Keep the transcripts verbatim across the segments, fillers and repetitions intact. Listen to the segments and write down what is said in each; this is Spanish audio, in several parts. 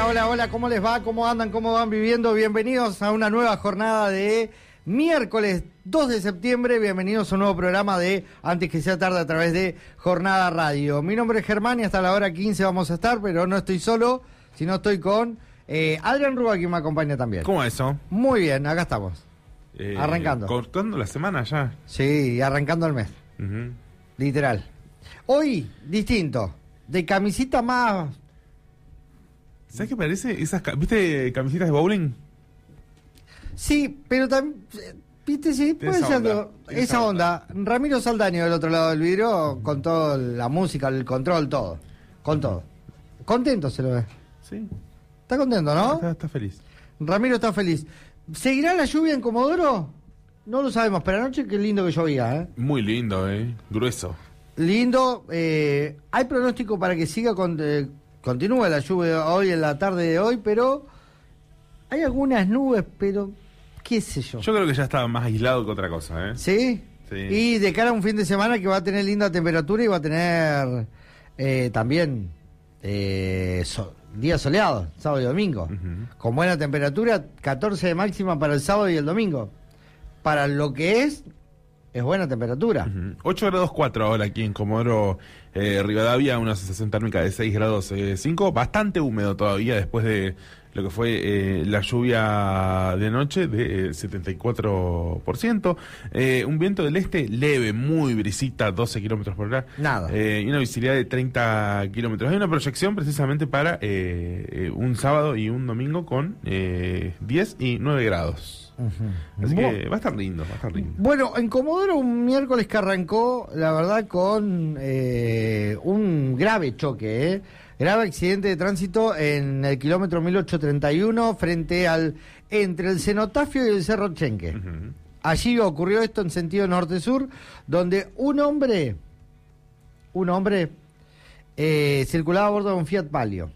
hola, hola, ¿cómo les va? ¿Cómo andan? ¿Cómo van viviendo? Bienvenidos a una nueva jornada de miércoles dos de septiembre. Bienvenidos a un nuevo programa de Antes que sea tarde a través de Jornada Radio. Mi nombre es Germán y hasta la hora quince vamos a estar, pero no estoy solo, sino estoy con eh, Adrián Rúa, quien me acompaña también. ¿Cómo es eso? Muy bien, acá estamos. Eh, arrancando. Cortando la semana ya. Sí, arrancando el mes. Uh-huh. Literal. Hoy, distinto. De camisita más... ¿Sabes qué parece? Esas, ¿viste camisetas de bowling? Sí, pero también, viste, sí, puede esa ser onda, algo- esa esa onda. Ramiro Saldaño del otro lado del vidrio, con toda la música, el control, todo. Con todo. Contento se lo ve. Sí. Está contento, ¿no? Está, está feliz. Ramiro está feliz. ¿Seguirá la lluvia en Comodoro? No lo sabemos, pero anoche qué lindo que llovía, ¿eh? Muy lindo, ¿eh? Grueso. Lindo. Eh, hay pronóstico para que siga con... eh, continúe la lluvia hoy en la tarde de hoy, pero hay algunas nubes, pero qué sé yo. Yo creo que ya estaba más aislado que otra cosa, ¿eh? ¿Sí? Sí. Y de cara a un fin de semana que va a tener linda temperatura y va a tener eh, también eh, so- días soleados, sábado y domingo. Ujú. Con buena temperatura, catorce de máxima para el sábado y el domingo. Para lo que es, es buena temperatura. Ujú. ocho grados cuatro ahora aquí en Comodoro eh, Rivadavia, una sensación térmica de seis grados cinco, bastante húmedo todavía después de lo que fue eh, la lluvia de anoche de eh, setenta y cuatro por ciento, eh, un viento del este leve, muy brisita, doce kilómetros por hora, Nada. eh, y una visibilidad de treinta kilómetros. Hay una proyección precisamente para eh, eh, un sábado y un domingo con eh, diez y nueve grados. Ujú. Así Bu- que va a estar lindo, va a estar lindo. Bueno, en Comodoro un miércoles que arrancó, la verdad, con eh, un grave choque, ¿eh? Grave accidente de tránsito en el kilómetro mil ochocientos treinta y uno frente al, entre el Cenotafio y el Cerro Chenque. Ujú. Allí ocurrió esto en sentido norte-sur, donde un hombre, un hombre, eh, circulaba a bordo de un Fiat Palio,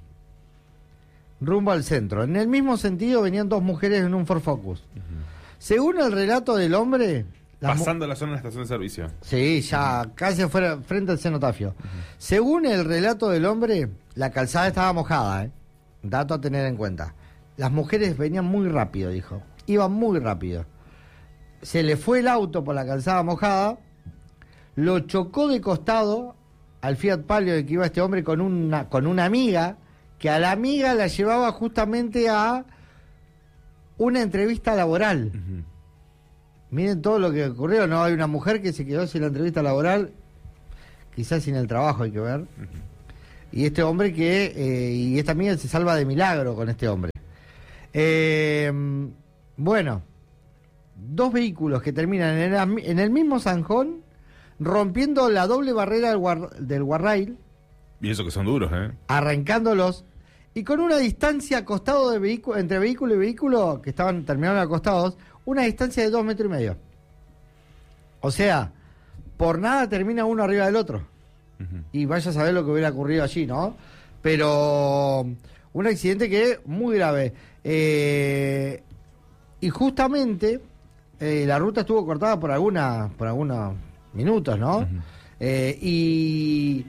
rumbo al centro. En el mismo sentido venían dos mujeres en un Ford Focus. Según el relato del hombre... las mu- Pasando la zona de la estación de servicio. Sí, ya casi fuera, frente al cenotafio. Según el relato del hombre, la calzada estaba mojada, ¿eh? Dato a tener en cuenta. Las mujeres venían muy rápido, dijo. Iban muy rápido. Se le fue el auto por la calzada mojada, lo chocó de costado al Fiat Palio de que iba este hombre con una, con una amiga, que a la amiga la llevaba justamente a una entrevista laboral. Ujú. Miren todo lo que ocurrió, ¿no? Hay una mujer que se quedó sin la entrevista laboral, quizás sin el trabajo, hay que ver. Y este hombre que, eh, y esta amiga se salva de milagro con este hombre. Eh, bueno, dos vehículos que terminan en el, en el mismo zanjón, rompiendo la doble barrera del, guar- del guarrail, Y eso que son duros, ¿eh? arrancándolos, y con una distancia acostado de vehículo, entre vehículo y vehículo, que estaban terminaron acostados, una distancia de dos metros y medio. O sea, por nada termina uno arriba del otro. Ujú. Y vaya a saber lo que hubiera ocurrido allí, ¿no? Pero un accidente que muy grave. Eh, y justamente eh, la ruta estuvo cortada por alguna, por algunos minutos, ¿no? Ujú. Eh, y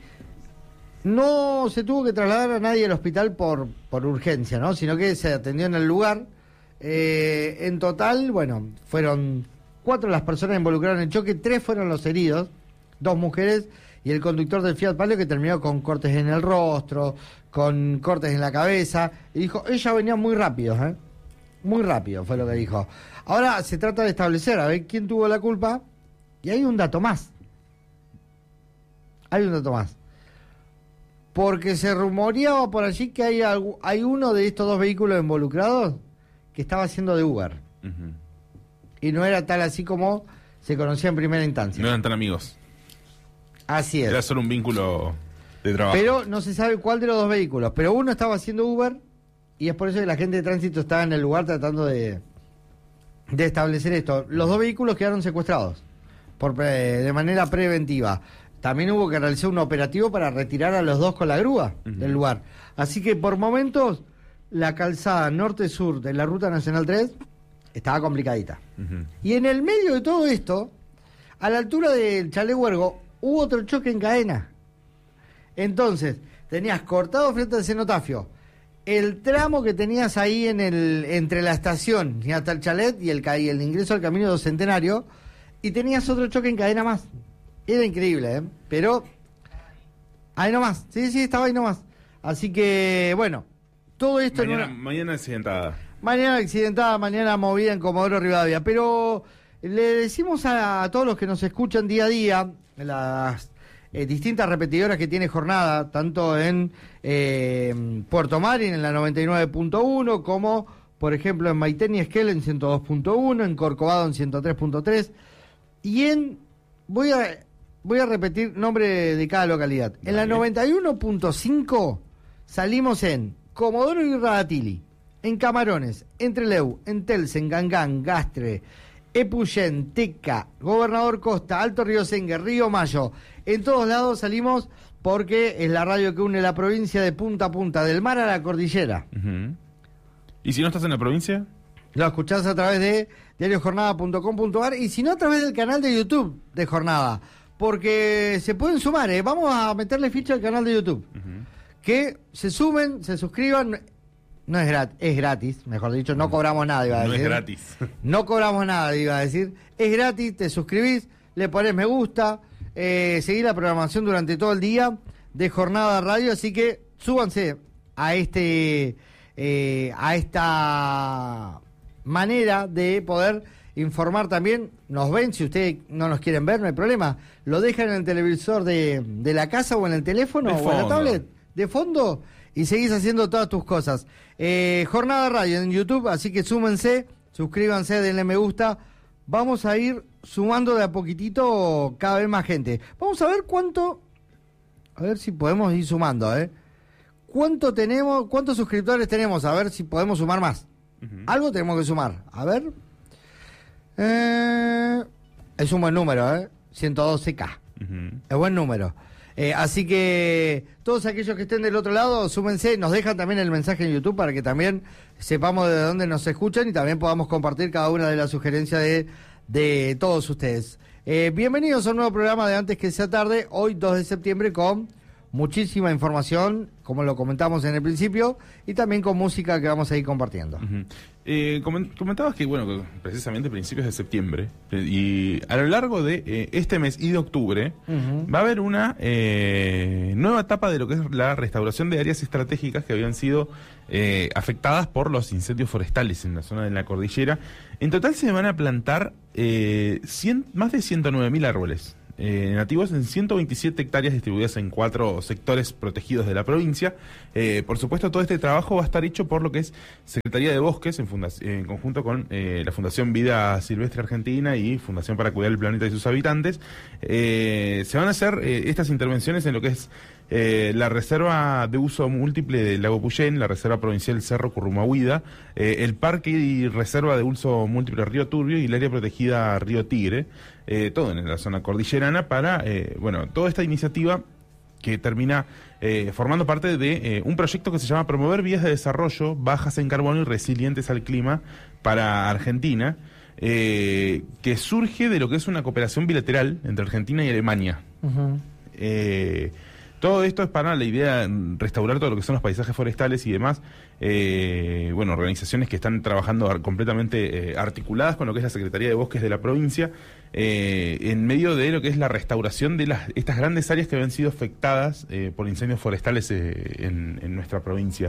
no se tuvo que trasladar a nadie al hospital por, por urgencia, ¿no? Sino que se atendió en el lugar. Eh, en total, bueno, fueron cuatro las personas involucradas en el choque, tres fueron los heridos, dos mujeres y el conductor del Fiat Palio, que terminó con cortes en el rostro, con cortes en la cabeza, y dijo, ella venía muy rápido, ¿eh? Muy rápido fue lo que dijo. Ahora se trata de establecer a ver quién tuvo la culpa, y hay un dato más. Hay un dato más. Porque se rumoreaba por allí que hay, algu- hay uno de estos dos vehículos involucrados que estaba haciendo de Uber. Ujú. Y no era tal así como se conocía en primera instancia. No eran tan amigos. Así es. Era solo un vínculo de trabajo. Pero no se sabe cuál de los dos vehículos. Pero uno estaba haciendo Uber y es por eso que la gente de tránsito estaba en el lugar tratando de, de establecer esto. Los dos vehículos quedaron secuestrados por, pre- de manera preventiva. También hubo que realizar un operativo para retirar a los dos con la grúa Ujú. del lugar. Así que por momentos la calzada norte-sur de la Ruta Nacional tres estaba complicadita. Ujú. Y en el medio de todo esto, a la altura del Chalet Huergo, hubo otro choque en cadena. Entonces, tenías cortado frente al cenotafio el tramo que tenías ahí en el entre la estación y hasta el chalet y el, ca- y el ingreso al Camino del Centenario, y tenías otro choque en cadena más. Era increíble, ¿eh? Pero ahí nomás, sí, sí, estaba ahí nomás. Así que, bueno, todo esto... Mañana, en una... mañana accidentada. Mañana accidentada, mañana movida en Comodoro Rivadavia. Pero le decimos a, a todos los que nos escuchan día a día, las eh, distintas repetidoras que tiene jornada, tanto en eh, Puerto Madryn en la noventa y nueve punto uno, como por ejemplo en Maitén y Esquel en ciento dos punto uno, en Corcovado en ciento tres punto tres, y en... Voy a, voy a repetir nombre de cada localidad. En la Vale. noventa y uno punto cinco salimos en Comodoro y Radatili, en Camarones, en Trelew, en Telsen, Gangán, Gastre, Epuyén, Teca, Gobernador Costa, Alto Río Sengue, Río Mayo. En todos lados salimos porque es la radio que une la provincia de punta a punta, del mar a la cordillera. Ujú. ¿Y si no estás en la provincia? Lo escuchás a través de diario jornada punto com punto a r y si no a través del canal de YouTube de Jornada, porque se pueden sumar, ¿eh? Vamos a meterle ficha al canal de YouTube. Ujú. Que se sumen, se suscriban. No es gratis, es gratis, mejor dicho, no cobramos nada, iba a No decir. es gratis. No cobramos nada, iba a decir. Es gratis, te suscribís, le pones me gusta, eh, seguís la programación durante todo el día de Jornada Radio, así que súbanse a este eh, a esta manera de poder informar también. Nos ven, si ustedes no nos quieren ver, no hay problema. Lo dejan en el televisor de, de la casa o en el teléfono De o en la fondo. tablet de fondo y seguís haciendo todas tus cosas. Eh, Jornada Radio en YouTube, así que súmense, suscríbanse, denle me gusta. Vamos a ir sumando de a poquitito cada vez más gente. Vamos a ver cuánto, a ver si podemos ir sumando, ¿eh? ¿Cuánto tenemos, cuántos suscriptores tenemos? A ver si podemos sumar más. Ujú. Algo tenemos que sumar. A ver. Eh, es un buen número, ¿eh? ciento doce K. Ujú. Es buen número. Eh, así que todos aquellos que estén del otro lado, súmense, nos dejan también el mensaje en YouTube para que también sepamos de dónde nos escuchan y también podamos compartir cada una de las sugerencias de, de todos ustedes. Eh, bienvenidos a un nuevo programa de Antes que sea tarde, hoy dos de septiembre, con muchísima información, como lo comentamos en el principio, y también con música que vamos a ir compartiendo. Ujú. Eh, comen- comentabas que, bueno, que precisamente principios de septiembre, eh, y a lo largo de eh, este mes y de octubre, Ujú. va a haber una eh, nueva etapa de lo que es la restauración de áreas estratégicas que habían sido eh, afectadas por los incendios forestales en la zona de la cordillera. En total se van a plantar eh, cien, más de ciento nueve mil árboles eh, nativos en ciento veintisiete hectáreas distribuidas en cuatro sectores protegidos de la provincia. Eh, por supuesto, todo este trabajo va a estar hecho por lo que es Secretaría de Bosques en, funda- en conjunto con eh, la Fundación Vida Silvestre Argentina y Fundación para Cuidar el Planeta y sus Habitantes. Eh, se van a hacer eh, estas intervenciones en lo que es eh, la Reserva de Uso Múltiple del Lago Puyén, la Reserva Provincial Cerro Currumahuida, eh, el Parque y Reserva de Uso Múltiple Río Turbio y el Área Protegida Río Tigre, eh, todo en la zona cordillerana, para, eh, bueno, toda esta iniciativa que termina eh, formando parte de eh, un proyecto que se llama Promover Vías de Desarrollo Bajas en Carbono y Resilientes al Clima para Argentina, eh, que surge de lo que es una cooperación bilateral entre Argentina y Alemania. Ujú. Eh, todo esto es para la idea de restaurar todo lo que son los paisajes forestales y demás. Eh, bueno, organizaciones que están trabajando ar- completamente eh, articuladas con lo que es la Secretaría de Bosques de la provincia, eh, en medio de lo que es la restauración de las, estas grandes áreas que habían sido afectadas eh, por incendios forestales eh, en, en nuestra provincia.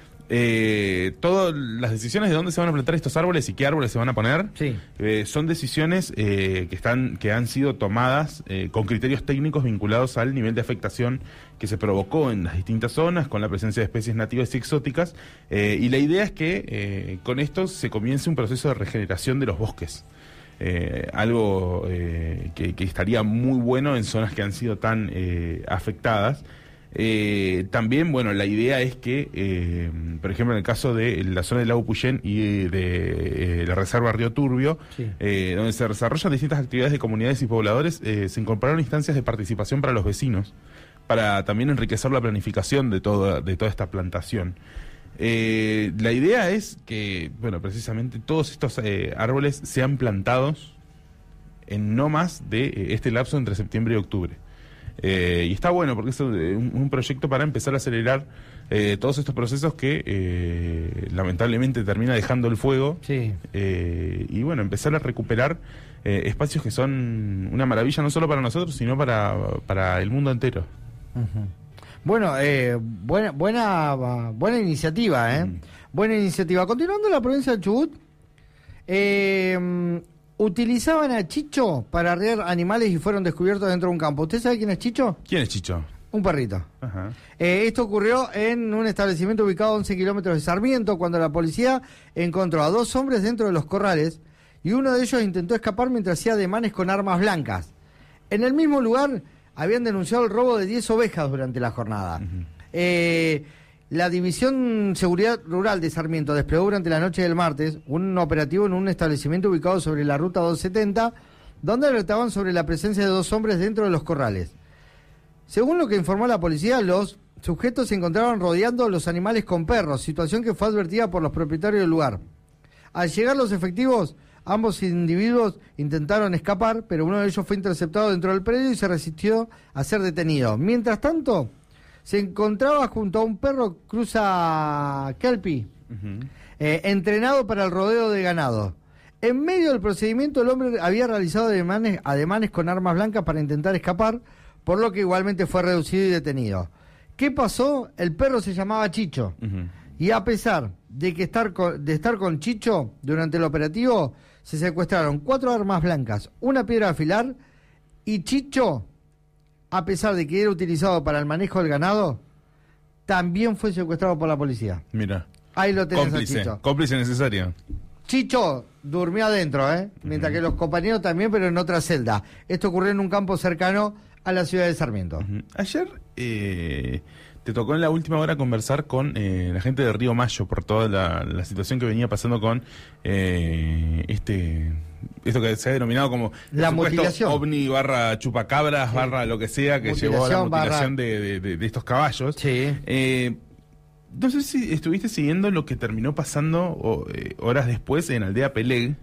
Eh, todas las decisiones de dónde se van a plantar estos árboles y qué árboles se van a poner Sí. eh, son decisiones eh, que están que han sido tomadas eh, con criterios técnicos vinculados al nivel de afectación que se provocó en las distintas zonas con la presencia de especies nativas y exóticas, eh, y la idea es que eh, con esto se comience un proceso de regeneración de los bosques. Eh, algo eh, que, que estaría muy bueno en zonas que han sido tan eh, afectadas. Eh, también, bueno, la idea es que, eh, por ejemplo, en el caso de la zona del lago Puyén y de eh, la reserva Río Turbio, Sí. eh, donde se desarrollan distintas actividades de comunidades y pobladores, eh, se incorporaron instancias de participación para los vecinos, para también enriquecer la planificación de toda, de toda esta plantación. Eh, la idea es que, bueno, precisamente todos estos eh, árboles sean plantados en no más de eh, este lapso entre septiembre y octubre. Eh, y está bueno porque es un, un proyecto para empezar a acelerar eh, todos estos procesos que eh, lamentablemente termina dejando el fuego. Sí. Eh, y bueno, empezar a recuperar eh, espacios que son una maravilla no solo para nosotros, sino para, para el mundo entero. Uh-huh. Bueno, eh, buena, buena, buena iniciativa, ¿eh? Mm. Buena iniciativa. Continuando en la provincia de Chubut, eh, utilizaban a Chicho para arriar animales y fueron descubiertos dentro de un campo. ¿Usted sabe quién es Chicho? ¿Quién es Chicho? Un perrito. Ajá. Eh, esto ocurrió en un establecimiento ubicado a once kilómetros de Sarmiento, cuando la policía encontró a dos hombres dentro de los corrales y uno de ellos intentó escapar mientras hacía ademanes con armas blancas. En el mismo lugar habían denunciado el robo de diez ovejas durante la jornada. Uh-huh. Eh, la División Seguridad Rural de Sarmiento desplegó durante la noche del martes un operativo en un establecimiento ubicado sobre la ruta doscientos setenta, donde alertaban sobre la presencia de dos hombres dentro de los corrales. Según lo que informó la policía, los sujetos se encontraban rodeando los animales con perros, situación que fue advertida por los propietarios del lugar. Al llegar los efectivos, ambos individuos intentaron escapar, pero uno de ellos fue interceptado dentro del predio y se resistió a ser detenido. Mientras tanto, se encontraba junto a un perro cruza Kelpie, uh-huh. eh, entrenado para el rodeo de ganado. En medio del procedimiento, el hombre había realizado ademanes, ademanes con armas blancas para intentar escapar, por lo que igualmente fue reducido y detenido. ¿Qué pasó? El perro se llamaba Chicho. Uh-huh. Y a pesar de que estar con, de estar con Chicho durante el operativo, se secuestraron cuatro armas blancas, una piedra a afilar, y Chicho, a pesar de que era utilizado para el manejo del ganado, también fue secuestrado por la policía. Mira. Ahí lo tenés, cómplice, a Chicho. Cómplice necesario. Chicho durmió adentro, ¿eh? Mientras uh-huh. que los compañeros también, pero en otra celda. Esto ocurrió en un campo cercano a la ciudad de Sarmiento. Uh-huh. Ayer eh, te tocó en la última hora conversar con eh, la gente de Río Mayo por toda la, la situación que venía pasando con eh, este esto que se ha denominado como la mutilación ovni barra chupacabras, sí. barra lo que sea, que mutilación, llevó a la mutilación barra... de, de, de, de estos caballos. Sí. Eh, no sé si estuviste siguiendo lo que terminó pasando o, eh, horas después en Aldea Peleg.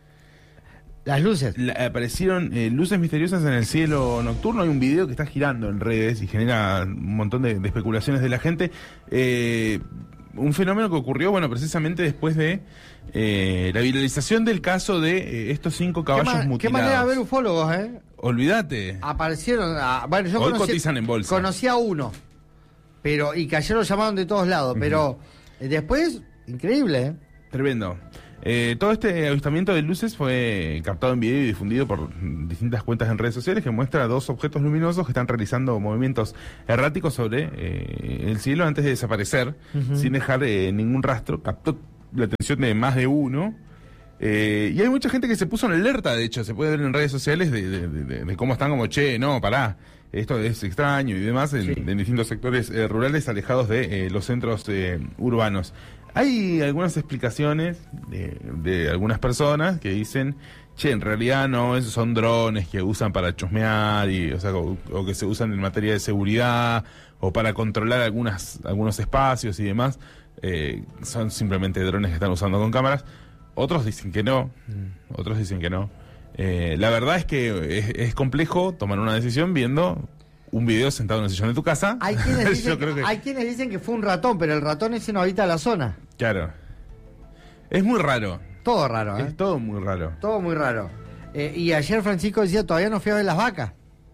Las luces. La, aparecieron eh, luces misteriosas en el cielo nocturno. Hay un video que está girando en redes y genera un montón de, de especulaciones de la gente. Eh, un fenómeno que ocurrió, bueno, precisamente después de eh, la viralización del caso de eh, estos cinco caballos ¿Qué ma- mutilados. Qué manera de ver ufólogos, ¿eh? Olvídate. Aparecieron. A, bueno, yo Hoy conocí, cotizan en bolsa. Conocí a uno, pero y que ayer lo llamaron de todos lados, uh-huh. pero eh, después, increíble, ¿eh? Tremendo. Eh, todo este avistamiento de luces fue captado en video y difundido por distintas cuentas en redes sociales que muestra dos objetos luminosos que están realizando movimientos erráticos sobre eh, el cielo antes de desaparecer, uh-huh. sin dejar eh, ningún rastro. Captó la atención de más de uno. Eh, y hay mucha gente que se puso en alerta, de hecho, se puede ver en redes sociales de, de, de, de cómo están como, che, no, pará, esto es extraño y demás, en, sí. en distintos sectores eh, rurales alejados de eh, los centros eh, urbanos. Hay algunas explicaciones de, de algunas personas que dicen, che, en realidad no, esos son drones que usan para chusmear, y, o sea, o, o que se usan en materia de seguridad, o para controlar algunas algunos espacios y demás, eh, son simplemente drones que están usando con cámaras. Otros dicen que no, mm. otros dicen que no. Eh, la verdad es que es, es complejo tomar una decisión viendo un video sentado en el sillón de tu casa. Hay quienes, dicen, creo que... hay quienes dicen que fue un ratón, pero el ratón ese no habita la zona. Claro. Es muy raro. Todo raro, ¿eh? Es todo muy raro. Todo muy raro. Eh, y ayer Francisco decía, todavía no fui a ver las vacas.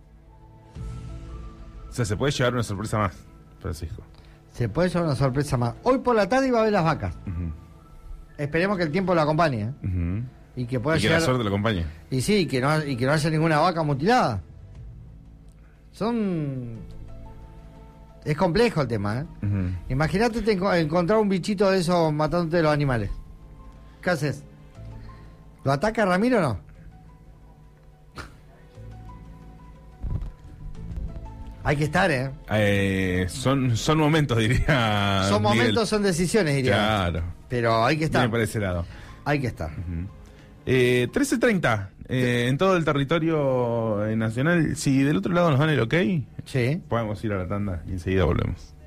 O sea, se puede llevar una sorpresa más, Francisco. Se puede llevar una sorpresa más. Hoy por la tarde iba a ver las vacas. Uh-huh. Esperemos que el tiempo lo acompañe, ¿eh? Uh-huh. Y que pueda y que llegar... la suerte lo acompañe. Y sí, que no, y que no haya ninguna vaca mutilada. Son... Es complejo el tema, ¿eh? Uh-huh. Imagínate te enco- encontrar un bichito de esos matándote de los animales. ¿Qué haces? ¿Lo ataca Ramiro o no? Hay que estar, ¿eh? eh son, son momentos, diría Son Miguel. momentos, son decisiones, diría. Claro. Pero hay que estar. Viene por ese lado. Hay que estar. Uh-huh. eh, trece treinta eh, en todo el territorio nacional. Si del otro lado nos dan el ok, sí, podemos ir a la tanda y enseguida volvemos.